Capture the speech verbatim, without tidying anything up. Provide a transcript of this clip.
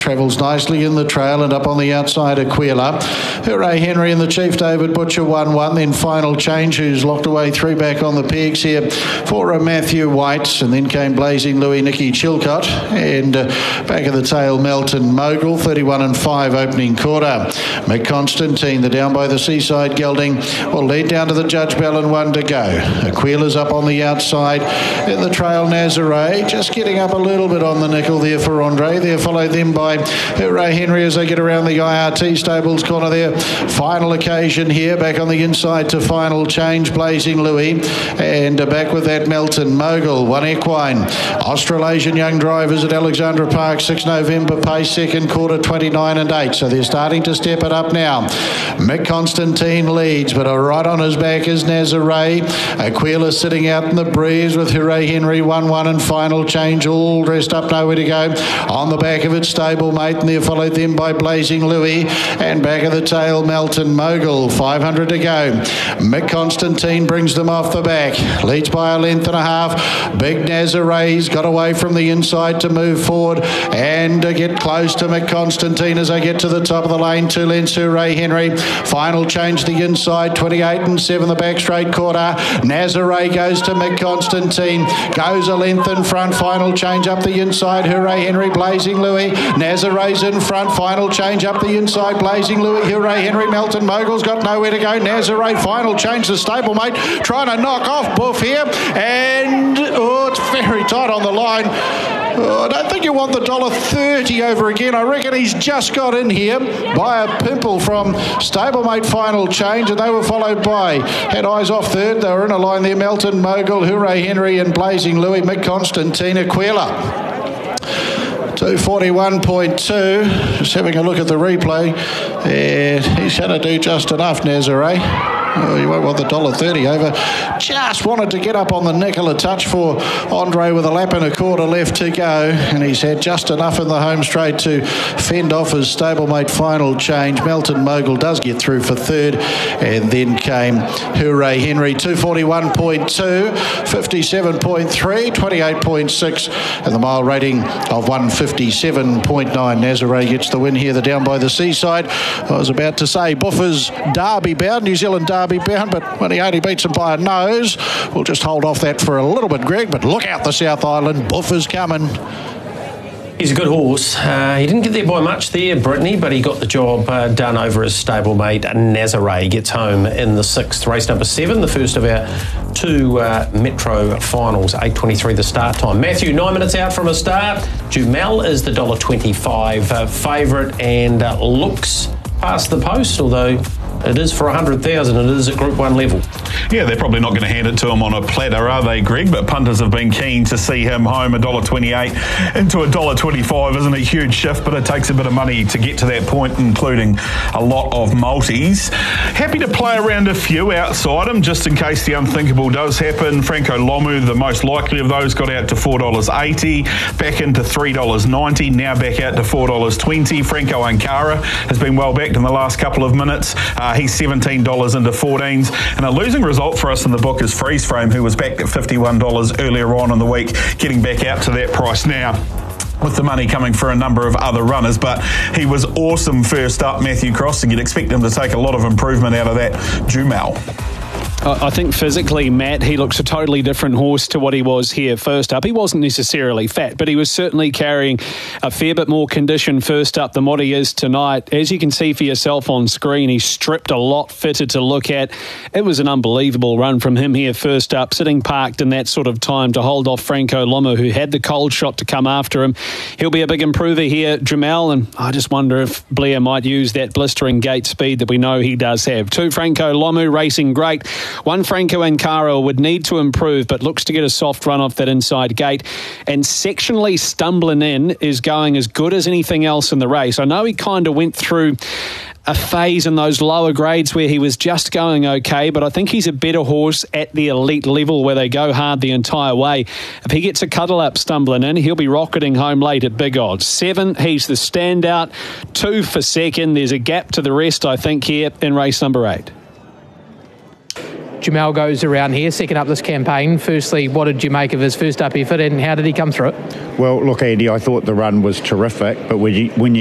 Travels nicely in the trail and up on the outside Aquila. Hooray Henry and the Chief David Butcher one one. Then Final Change, who's locked away three back on the pegs here for uh, Matthew White. And then came Blazing Louis, Nicky Chilcott. And uh, back of the tail Melton Mogul, thirty-one and five opening quarter. Mick Constantine, the down by the seaside gelding, will lead down to the Judge Bell and one to go. Aquila's up on the outside. In the trail Nazare, just getting up a little bit on the nickel there for Andre. There followed them by Hooray Henry as they get around the I R T stables corner there. Final occasion here, back on the inside to Final Change, Blazing Louis, and back with that Melton Mogul. One Equine. Australasian young drivers at Alexandra Park, sixth November pace, second quarter, twenty-nine and eight. So they're starting to step it up now. Mick Constantine leads, but right on his back is Nazare. Aquila sitting out in the breeze with Hooray Henry, one one and Final Change, all dressed up, nowhere to go. On the back of its stable mate, and there followed them by Blazing Louis, and back of the tail Melton Mogul. five hundred to go. Mick Constantine brings them off the back, leads by a length and a half. Big Nazare's got away from the inside to move forward and uh, get close to Mick Constantine as they get to the top of the lane. Two lengths Hooray Henry. Final Change the inside, twenty-eight and seven the back straight quarter. Nazare goes to Mick Constantine, goes a length in front. Final Change up the inside, Hooray Henry, Blazing Louis. Nazare's in front. Final Change up the inside, Blazing Louis, Hooray Henry. Melton Mogul's got nowhere to go. Nazare, Final Change, the stablemate trying to knock off Buff here, and oh, it's very tight on the line. Oh, I don't think you want the one dollar thirty over again. I reckon he's just got in here by a pimple from stablemate Final Change, and they were followed by, had eyes off third, they were in a line there, Melton Mogul, Hooray Henry and Blazing Louis. Mick Constantine, Aquila. two forty-one point two. Just having a look at the replay. And he's going to do just enough, Nazare. Oh, you won't want the one dollar thirty over. Just wanted to get up on the nickel a touch for Andre with a lap and a quarter left to go. And he's had just enough in the home straight to fend off his stablemate Final Change. Melton Mogul does get through for third. And then came Hooray Henry. two forty-one point two, fifty-seven point three, twenty-eight point six. And the mile rating of one fifty-seven point nine. Nazare gets the win here. The down by the seaside. I was about to say Buffer's Derby bound, New Zealand Derby bound, but when he only beats him by a nose, we'll just hold off that for a little bit, Greg. But look out the South Island, Buffer's coming. He's a good horse. Uh, he didn't get there by much there, Brittany, but he got the job uh, done over his stablemate Nazare. Gets home in the sixth, race number seven, the first of our two uh, Metro finals, eight twenty-three the start time. Matthew, nine minutes out from a start. Jumel is the one dollar twenty-five uh, favourite and uh, looks past the post, although it is for one hundred thousand. It is at Group one level. Yeah, they're probably not going to hand it to him on a platter, are they, Greg? But punters have been keen to see him home one dollar twenty-eight into one dollar twenty-five. Isn't a huge shift, but it takes a bit of money to get to that point, including a lot of multis. Happy to play around a few outside him, just in case the unthinkable does happen. Franco Lomu, the most likely of those, got out to four dollars eighty, back into three dollars ninety, now back out to four dollars twenty. Franco Ankara has been well backed in the last couple of minutes. Uh, he's seventeen dollars into fourteens. And a losing result for us in the book is Freeze Frame, who was backed at fifty-one dollars earlier on in the week, getting back out to that price now, with the money coming for a number of other runners. But he was awesome first up, Matthew Cross, and you'd expect him to take a lot of improvement out of that Jumel. I think physically, Matt, he looks a totally different horse to what he was here first up. He wasn't necessarily fat, but he was certainly carrying a fair bit more condition first up than what he is tonight. As you can see for yourself on screen, he's stripped a lot fitter to look at. It was an unbelievable run from him here first up, sitting parked in that sort of time to hold off Franco Lomu, who had the cold shot to come after him. He'll be a big improver here, Jamel, and I just wonder if Blair might use that blistering gate speed that we know he does have. Two Franco Lomu racing great. One Franco Ankara would need to improve, but looks to get a soft run off that inside gate. And sectionally stumbling in is going as good as anything else in the race. I know he kind of went through a phase in those lower grades where he was just going okay, but I think he's a better horse at the elite level where they go hard the entire way. If he gets a cuddle up stumbling in, he'll be rocketing home late at big odds. Seven, he's the standout. Two for second. There's a gap to the rest, I think, here in race number eight. Jamal goes around here, second up this campaign. Firstly, what did you make of his first up effort and how did he come through it? Well, look, Andy, I thought the run was terrific, but when you, when you